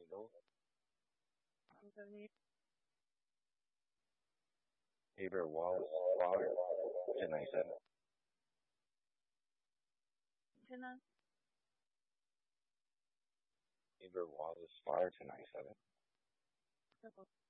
Hello, Anthony, Haber Wallace Flower, 1097. Tina, Haber Wallace Flower, 1097. Circle.